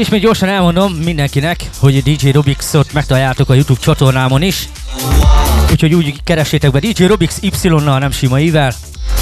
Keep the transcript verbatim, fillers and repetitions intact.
És még gyorsan elmondom mindenkinek, hogy dé dzsé Robixot megtaláljátok a YouTube csatornámon is. Úgyhogy úgy keressétek be dé dzsé Robix Y-nal, nem sima i-vel.